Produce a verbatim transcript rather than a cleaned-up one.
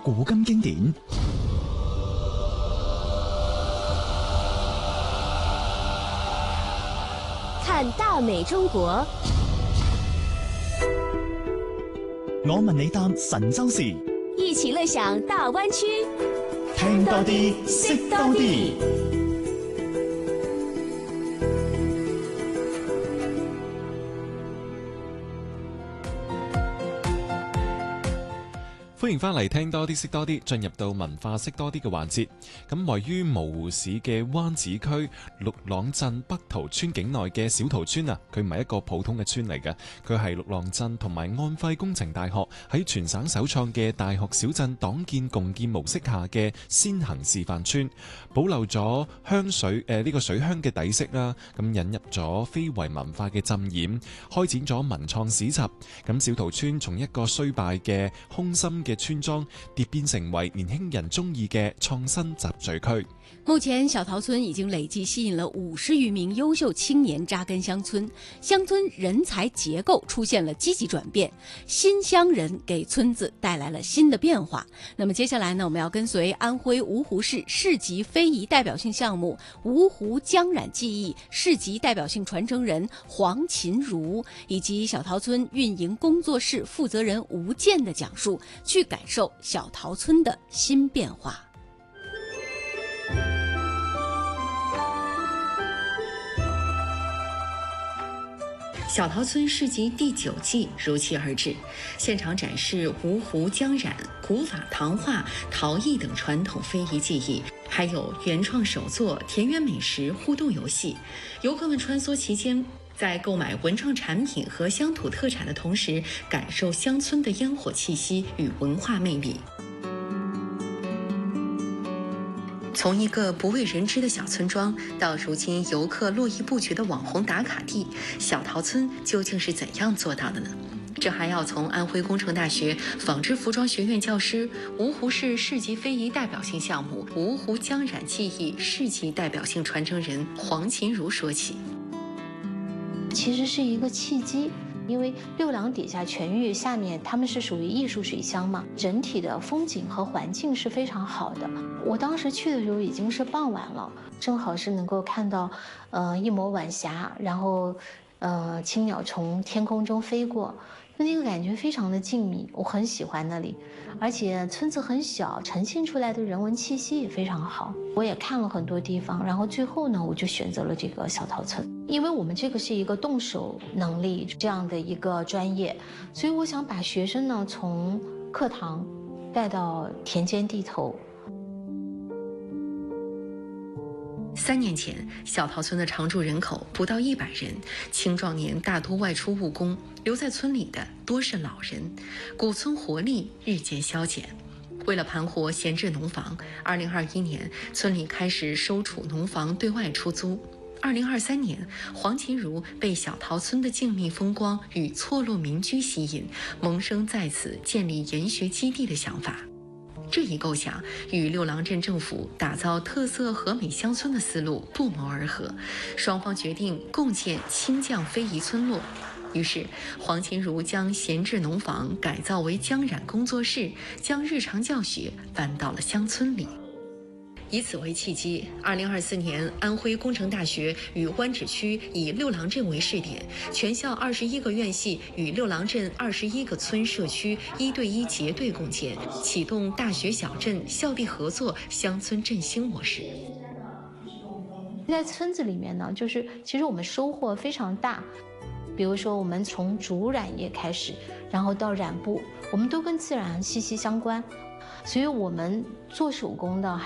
古今經典。 看大美中國， 我問你答神州事， 一起樂享大灣區， 聽多啲，識多啲。 歡迎翻嚟聽多啲識多啲，進入到文化識多啲嘅環節。咁位於蕪湖市嘅灣子區陸朗鎮北塘村境內嘅小塘村啊，佢唔係一個普通嘅村嚟嘅，佢係陸朗鎮同埋安徽工程大學喺全省首創嘅大學小鎮黨建共建模式下嘅先行示範村，保留咗香水誒呢、呃這個水鄉嘅底色啦，咁引入咗非遺文化嘅浸染，開展咗文創市集。咁小塘村從一個衰敗嘅空心嘅村莊跌變成為年輕人中意嘅創新集聚區。 目前小塘村已經累計吸引了五十餘名優秀青年扎根鄉村，鄉村人才結構出現了積極轉變，新鄉人給村子帶來了新的變化。那麼接下來呢，我們要跟隨安徽蕪湖市市級非遺代表性項目蕪湖江染技藝市級代表性傳承人黃琴如，以及小塘村運營工作室負責人吳健的講述，去感受小塘村的新變化。 小塘村市集第九季如期而至，現場展示蕪湖江染、古法糖畫、陶藝等傳統非遺技藝，還有原創手作、田園美食互動遊戲。遊客們穿梭其間，在購買文創產品和鄉土特產的同時，感受鄉村的煙火氣息與文化魅力。從一個不為人知的小村莊，到如今遊客絡繹不絕的網紅打卡地，小塘村究竟是怎樣做到的呢？這還要從安徽工程大學紡織服裝學院教師、蕪湖市市級非遺代表性項目蕪湖江染技藝市級代表性傳承人黃琴如說起。 其實是一個契機。因為六廊底下全域下面，他們是屬於藝術水鄉嘛，整體的風景和環境是非常好的。我當時去的時候已經是傍晚了，正好是能夠看到，呃，一抹晚霞，然後，呃，青鳥從天空中飛過，就那個感覺非常的靜謐，我很喜歡那裡。而且村子很小，呈現出來的人文氣息也非常好。我也看了很多地方，然後最後呢，我就選擇了這個小塘村，因為我們這個是一個動手能力這樣的一個專業，所以我想把學生呢從課堂帶到田間地頭。 三年前，小塘村的常住人口不到一百人，青壯年大多外出務工，留在村裡的多是老人，古村活力日漸消減。為了盤活閒置農房，二零二一年村裡開始收儲農房對外出租。二零二三年，黃琴如被小塘村的靜謐風光與錯落民居吸引，萌生在此建立研學基地的想法。這一構想與六郎鎮政府打造特色和美鄉村的思路不謀而合，雙方決定共建青將非遺村落。於是，黃琴如將閒置農房改造為江染工作室，將日常教學搬到了鄉村裡。以此為契機，二零二四年，安徽工程大學與灣仔區以六郎鎮為試點，全校二十一個院系與六郎鎮二十一個村社區一對一結對共建，啟動大學小鎮校地合作鄉村振興模式。 在村子裡面呢，就是其實我們收穫非常大，比如說我們從竹染業開始，然後到染布，我們都跟自然息息相關，所以我們做手工的。